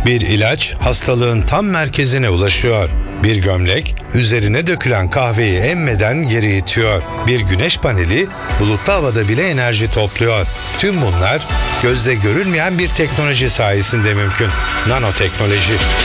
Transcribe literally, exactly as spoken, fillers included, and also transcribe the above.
Bir ilaç hastalığın tam merkezine ulaşıyor. Bir gömlek üzerine dökülen kahveyi emmeden geri itiyor. Bir güneş paneli bulutlu havada bile enerji topluyor. Tüm bunlar gözle görülmeyen bir teknoloji sayesinde mümkün. Nanoteknoloji.